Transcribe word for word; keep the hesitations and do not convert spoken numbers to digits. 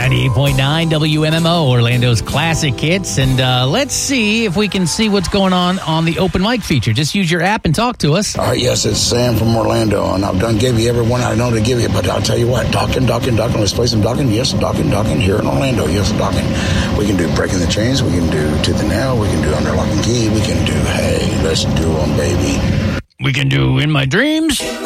ninety-eight point nine W M M O, Orlando's classic hits. And uh, let's see if we can see what's going on on the open mic feature. Just use your app and talk to us. All right, yes, it's Sam from Orlando, and I've done give you every one I know to give you, but I'll tell you what, Docking, Docking, Docking, let's play some Docking. Yes, Docking, Docking here in Orlando. Yes, Docking. We can do Breaking the Chains. We can do To the Nail. We can do Under Lock and Key. We can do Hey, let's do 'em, baby. We can do In My Dreams.